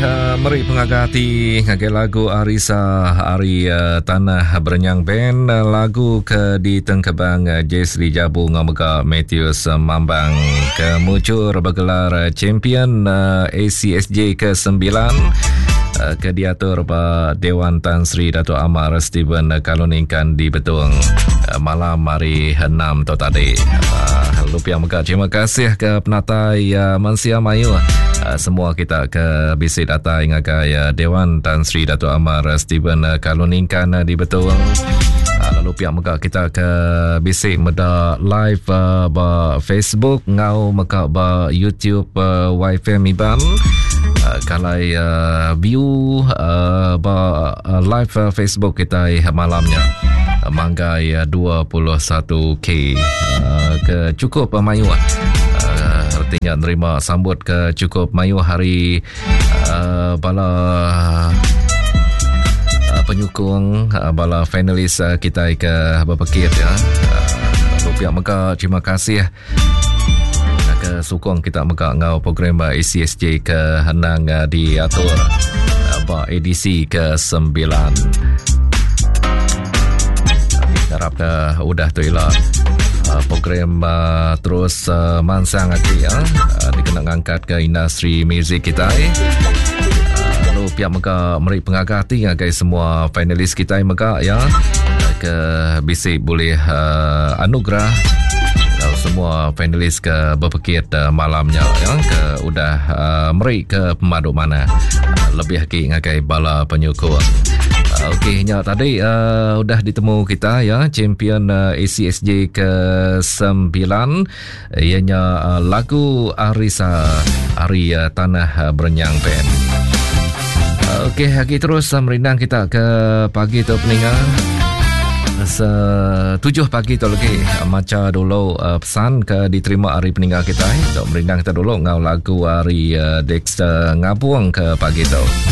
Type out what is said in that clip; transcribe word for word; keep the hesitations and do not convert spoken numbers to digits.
Uh, mari pengagati ngagai lagu Arisa Ari uh, Tanah Berenyang Band uh, lagu ke di Tengkebang uh, Jesli Jabu ngamega Matthews uh, Mambang kemucur bergelar uh, champion uh, A C S J ke sembilan uh, ke diatur ba Dewan Tan Sri Dato' Amar Steven uh, Kaluningkan di Betung uh, malam hari enam tu tadi. Uh, lupiang mega terima kasih ke penatai uh, Mansia Mayu. Uh, semua kita ke bisik data ingakai uh, Dewan Tan Sri Dato' Amar uh, Steven uh, Kaluningkan uh, di Betul. Uh, lalu pihak meka kita ke bisik meda live uh, ba Facebook ngau meka ba YouTube uh, Wi-Fi Miban. Uh, kalai uh, view uh, ba uh, live uh, Facebook kita uh, malamnya uh, manggai uh, dua puluh satu K uh, ke cukup uh, mayu uh. Artinya nerima sambut ke cukup mayu hari uh, bala uh, penyukung uh, bala finalis uh, kita ke berpekir ya. Uh, pihak meka terima kasih uh, ke sukong kita meka ngau program uh, A C S J ke henang uh, diatur uh, ba edisi ke sembilan. Harap dah udah tu ialah Uh, program uh, terus uh, mansang lagi ya. Uh, dikenal angkat ke industri muzik kita eh. Uh, lalu pihak meka meri pengagati ngagai semua finalis kita meka ya. Uh, ke bisik boleh uh, anugerah uh, semua finalis ke berpekir uh, malamnya ya ke udah uh, meri ke pemaduk mana uh, lebih lagi ngagai bala penyukur. Okey, nya tadi uh, udah ditemu kita ya champion uh, A C S J ke sembilan ianya uh, lagu Arisa Ari uh, Tanah Berenyang Band. Uh, Okey, lagi terus uh, merindang kita ke pagi tu peningan. Setujuh pagi tu lagi uh, macam dulu uh, pesan ke diterima hari peninggal kita. Untuk merindang kita dulu ngau lagu Ari uh, Dexter Ngabuang ke pagi tu.